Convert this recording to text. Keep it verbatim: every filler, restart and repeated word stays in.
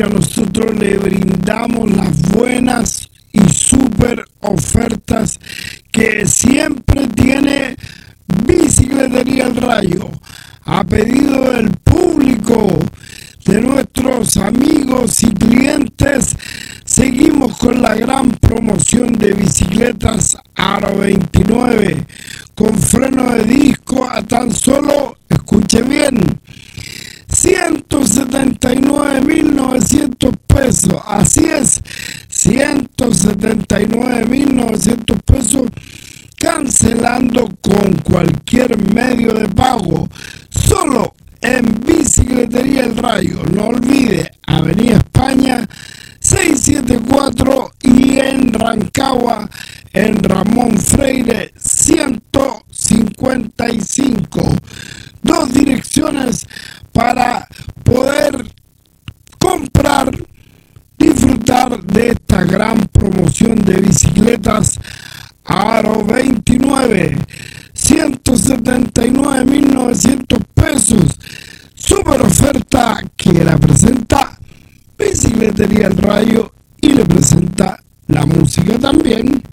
porque a nosotros le brindamos las buenas y super ofertas que siempre tiene Bicicletería El Rayo. A pedido del público, de nuestros amigos y clientes, seguimos con la gran promoción de bicicletas Aro veintinueve con freno de disco a tan solo, escuche bien, ciento setenta y nueve mil novecientos pesos. Así es, ciento setenta y nueve mil novecientos pesos, cancelando con cualquier medio de pago, solo en Bicicletería El Rayo. No olvide, Avenida España seiscientos setenta y cuatro y en Rancagua, en Ramón Freire ciento cincuenta y cinco. Dos direcciones para poder comprar, disfrutar de esta gran promoción de bicicletas Aro veintinueve, ciento setenta y nueve mil novecientos pesos, super oferta que la presenta Bicicletería El Rayo y le presenta la música también.